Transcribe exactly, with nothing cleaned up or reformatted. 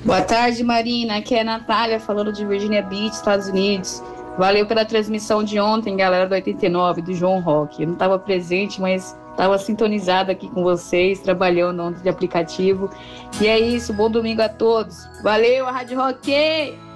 Boa tarde, Marina. Aqui é a Natália, falando de Virginia Beach, Estados Unidos. Valeu pela transmissão de ontem, galera do oitenta e nove, do João Rock. Eu não estava presente, mas estava sintonizada aqui com vocês, trabalhando ontem de aplicativo. E é isso, bom domingo a todos. Valeu, a Rádio Rock!